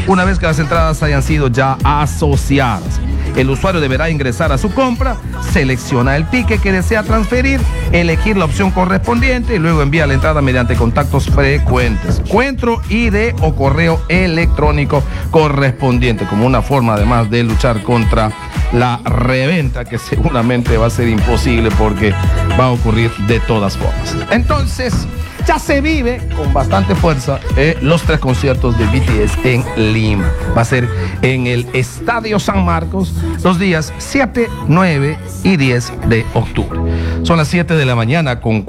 una vez que las entradas hayan sido ya asociadas. El usuario deberá ingresar a su compra, selecciona el ticket que desea transferir, elegir la opción correspondiente y luego envía la entrada mediante contactos frecuentes, encuentro, ID o correo electrónico correspondiente, como una forma además de luchar contra la reventa, que seguramente va a ser imposible porque va a ocurrir de todas formas. Entonces, ya se vive con bastante fuerza los 3 conciertos de BTS en Lima. Va a ser en el Estadio San Marcos los días 7, 9 y 10 de octubre. Son las 7 de la mañana con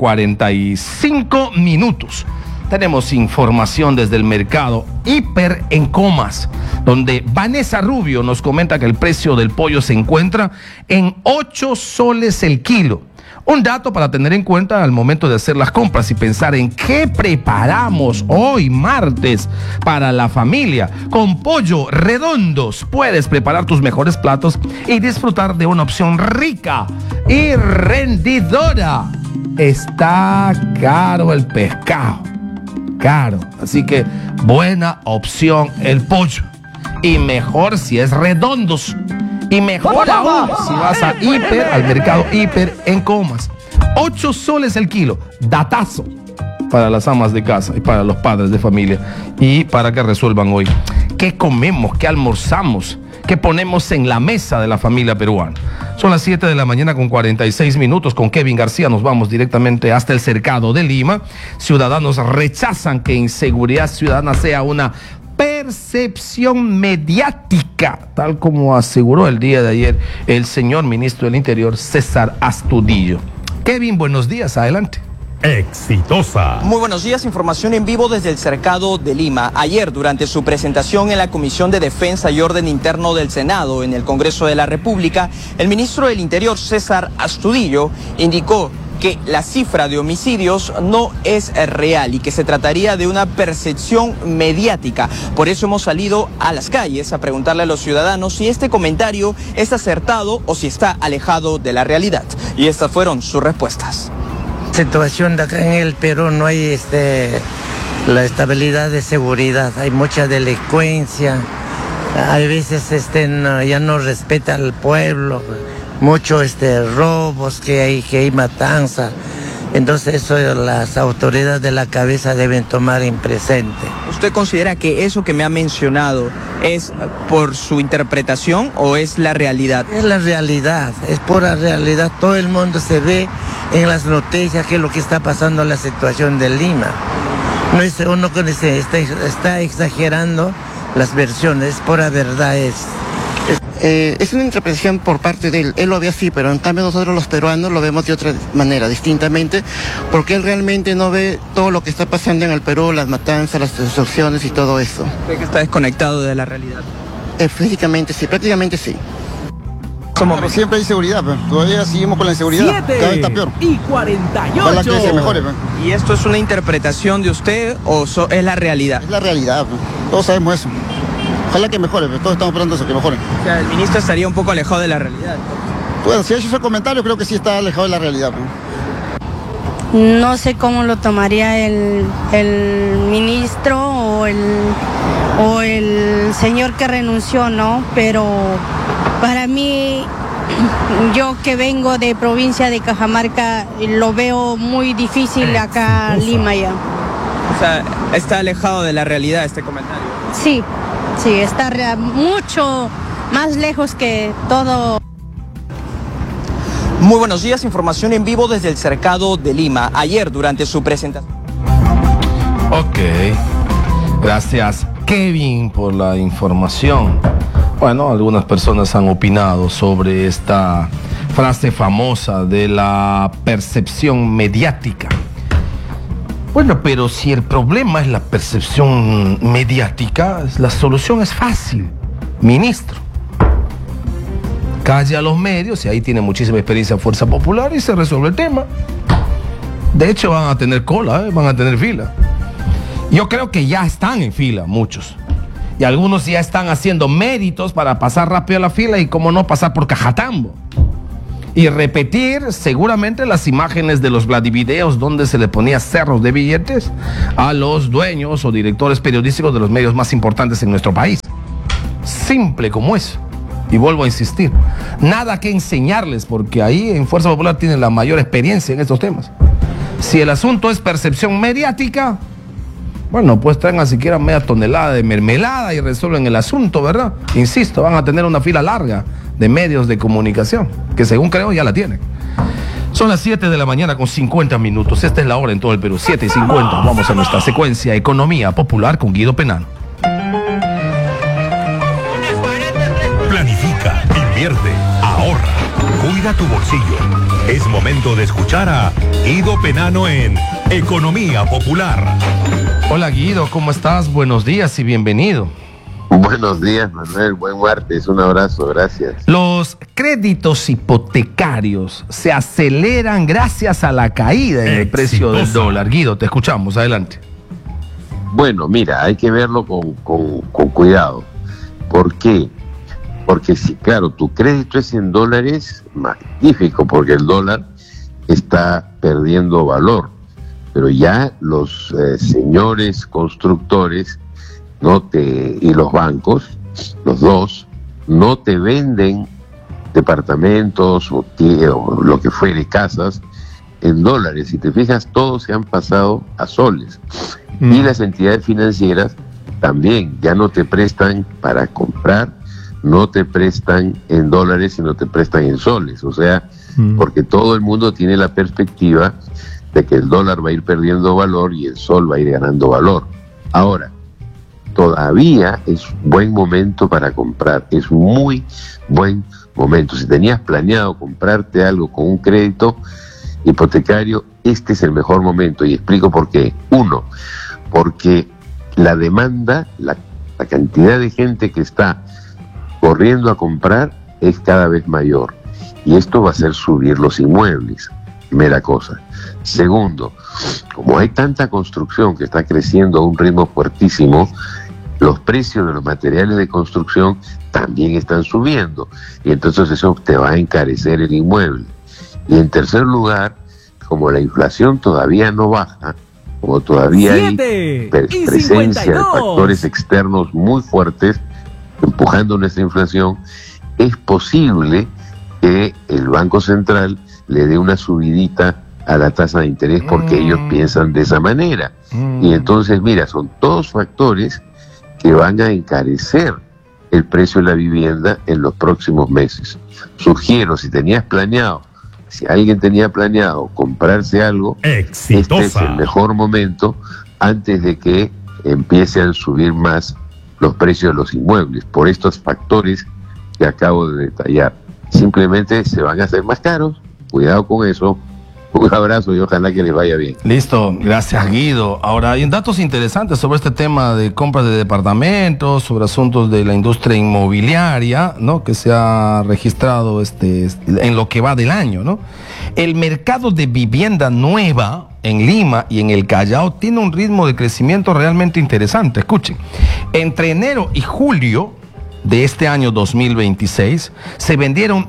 45 minutos. Tenemos información desde el mercado Hiper en Comas, donde Vanessa Rubio nos comenta que el precio del pollo se encuentra en 8 soles el kilo. Un dato para tener en cuenta al momento de hacer las compras y pensar en qué preparamos hoy martes para la familia. Con Pollo Redondos puedes preparar tus mejores platos y disfrutar de una opción rica y rendidora. Está caro el pescado, caro, así que buena opción el pollo, y mejor si es Redondos. Y mejor aún si vas a Hiper, al mercado Hiper en Comas. 8 soles el kilo. Datazo para las amas de casa y para los padres de familia. Y para que resuelvan hoy qué comemos, qué almorzamos, qué ponemos en la mesa de la familia peruana. Son las 7 de la mañana con 46 minutos. Con Kevin García nos vamos directamente hasta el cercado de Lima. Ciudadanos rechazan que Inseguridad Ciudadana sea una percepción mediática, tal como aseguró el día de ayer el señor ministro del Interior, César Astudillo. Kevin, buenos días, adelante. Exitosa. Muy buenos días, información en vivo desde el cercado de Lima. Ayer, durante su presentación en la Comisión de Defensa y Orden Interno del Senado en el Congreso de la República, el ministro del Interior, César Astudillo, indicó que la cifra de homicidios no es real y que se trataría de una percepción mediática. Por eso hemos salido a las calles a preguntarle a los ciudadanos si este comentario es acertado o si está alejado de la realidad. Y estas fueron sus respuestas. Situación de acá en el Perú no hay la estabilidad de seguridad, hay mucha delincuencia, hay veces ya no respeta al pueblo, muchos robos que hay matanza. Entonces eso las autoridades de la cabeza deben tomar en presente. ¿Usted considera que eso que me ha mencionado es por su interpretación o es la realidad? Es la realidad, es pura realidad. Todo el mundo se ve en las noticias qué es lo que está pasando en la situación de Lima. No es uno que está exagerando las versiones, es pura verdad. Es una interpretación por parte de él. Él lo ve así, pero en cambio nosotros los peruanos lo vemos de otra manera, distintamente, porque él realmente no ve todo lo que está pasando en el Perú, las matanzas, las destrucciones y todo eso. ¿Cree que está desconectado de la realidad? Físicamente sí, prácticamente sí. Pero siempre hay inseguridad, pero todavía seguimos con la inseguridad. 7 cada vez está peor. y 48. Ojalá que se mejore. ¿Y esto es una interpretación de usted o es la realidad? Es la realidad, todos sabemos eso. Ojalá que mejore, pero todos estamos esperando eso, que mejore. O sea, el ministro estaría un poco alejado de la realidad. Bueno, si ha hecho ese comentario, creo que sí está alejado de la realidad. No sé cómo lo tomaría el ministro o el señor que renunció, ¿no? Pero para mí, yo que vengo de provincia de Cajamarca, lo veo muy difícil acá en Lima ya. O sea, está alejado de la realidad este comentario. Sí, está mucho más lejos que todo. Muy buenos días, información en vivo desde el cercado de Lima. Ayer, durante su presentación. Ok, gracias Kevin por la información. Bueno, algunas personas han opinado sobre esta frase famosa de la percepción mediática. Bueno, pero si el problema es la percepción mediática, la solución es fácil, ministro. Calle a los medios, y ahí tiene muchísima experiencia Fuerza Popular, y se resuelve el tema. De hecho, van a tener cola, van a tener fila. Yo creo que ya están en fila muchos. Y algunos ya están haciendo méritos para pasar rápido a la fila y como no pasar por Cajatambo. y repetir seguramente las imágenes de los Vladivideos donde se le ponía cerros de billetes a los dueños o directores periodísticos de los medios más importantes en nuestro país. Simple como eso. Y vuelvo a insistir, nada que enseñarles, porque ahí en Fuerza Popular tienen la mayor experiencia en estos temas. Si el asunto es percepción mediática, bueno, pues traigan siquiera media tonelada de mermelada y resuelven el asunto, ¿verdad? Insisto, van a tener una fila larga de medios de comunicación, que según creo ya la tienen. Son las 7 de la mañana con 50 minutos. Esta es la hora en todo el Perú, 7:50. Vamos a nuestra secuencia Economía Popular con Guido Penano. Planifica, invierte, ahorra, cuida tu bolsillo. Es momento de escuchar a Guido Penano en Economía Popular. Hola Guido, ¿cómo estás? Buenos días y bienvenido. Buenos días, Manuel. Buen martes. Un abrazo. Gracias. Los créditos hipotecarios se aceleran gracias a la caída en el precio del dólar. Guido, te escuchamos. Adelante. Bueno, mira, hay que verlo con cuidado. ¿Por qué? Porque si, claro, tu crédito es en dólares, magnífico, porque el dólar está perdiendo valor. Pero ya los señores constructores y los bancos, los dos, no te venden departamentos o lo que fuere, casas, en dólares. Si te fijas, todos se han pasado a soles. Y las entidades financieras también ya no te prestan para comprar, no te prestan en dólares, sino te prestan en soles. O sea, porque todo el mundo tiene la perspectiva de que el dólar va a ir perdiendo valor y el sol va a ir ganando valor. Ahora, todavía es buen momento para comprar, es muy buen momento. Si tenías planeado comprarte algo con un crédito hipotecario, este es el mejor momento, y explico por qué. Uno, porque la demanda, la cantidad de gente que está corriendo a comprar es cada vez mayor, y esto va a hacer subir los inmuebles, primera cosa. Segundo, como hay tanta construcción que está creciendo a un ritmo fuertísimo, los precios de los materiales de construcción también están subiendo, y entonces eso te va a encarecer el inmueble. Y en tercer lugar, como la inflación todavía no baja, como todavía hay presencia de factores externos muy fuertes empujando nuestra inflación, es posible que el Banco Central le dé una subidita a la tasa de interés, porque ellos piensan de esa manera. Y entonces, mira, son todos factores que van a encarecer el precio de la vivienda en los próximos meses. Sugiero, si alguien tenía planeado comprarse algo, Exitosa. Este es el mejor momento antes de que empiecen a subir más los precios de los inmuebles, por estos factores que acabo de detallar. Simplemente se van a hacer más caros, cuidado con eso. Un abrazo y ojalá que les vaya bien. Listo, gracias Guido. Ahora, hay datos interesantes sobre este tema de compras de departamentos, sobre asuntos de la industria inmobiliaria, ¿no? Que se ha registrado en lo que va del año, ¿no? El mercado de vivienda nueva en Lima y en el Callao tiene un ritmo de crecimiento realmente interesante. Escuchen, entre enero y julio de este año 2026, se vendieron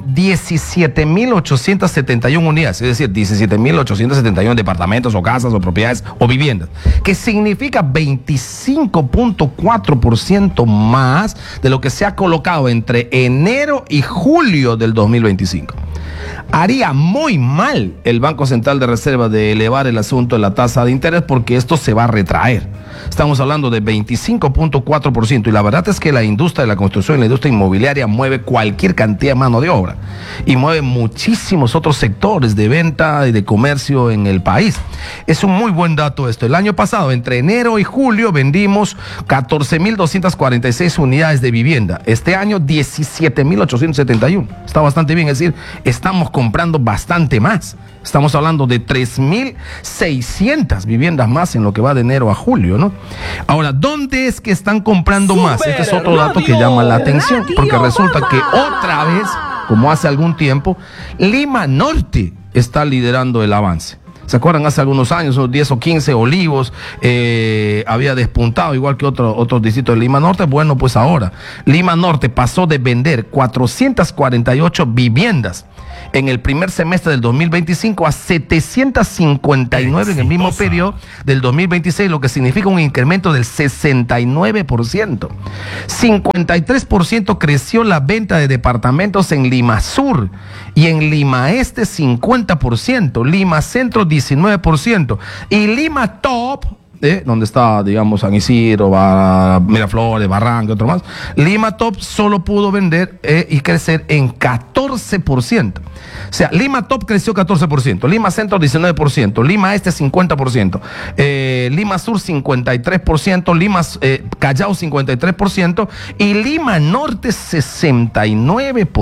17.871 unidades, es decir, 17.871 departamentos o casas o propiedades o viviendas, que significa 25.4% más de lo que se ha colocado entre enero y julio del 2025. Haría muy mal el Banco Central de Reserva de elevar el asunto de la tasa de interés, porque esto se va a retraer. Estamos hablando de 25.4%, y la verdad es que la industria de la construcción y la industria inmobiliaria mueve cualquier cantidad de mano de obra y mueve muchísimos otros sectores de venta y de comercio en el país. Es un muy buen dato esto. El año pasado, entre enero y julio, vendimos 14.246 unidades de vivienda. Este año, 17.871. Está bastante bien, es decir, estamos comprando bastante más. Estamos hablando de 3.600 viviendas más en lo que va de enero a julio, ¿no? Ahora, ¿dónde es que están comprando más? Este es otro dato que llama la atención, porque resulta que otra vez, como hace algún tiempo, Lima Norte está liderando el avance. ¿Se acuerdan? Hace algunos años, unos 10 o 15, Olivos había despuntado, igual que otros distritos de Lima Norte. Bueno, pues ahora Lima Norte pasó de vender 448 viviendas en el primer semestre del 2025 a 759 en el mismo periodo del 2026, lo que significa un incremento del 69%. 53% creció la venta de departamentos en Lima Sur y en Lima Este 50%, Lima Centro 19% y Lima Top, donde está, digamos, San Isidro, Miraflores, Barranca, otro más, Lima Top solo pudo vender y crecer en 14%. O sea, Lima Top creció 14%, Lima Centro 19%, Lima Este 50%, Lima Sur 53%, Callao 53% y Lima Norte 69%.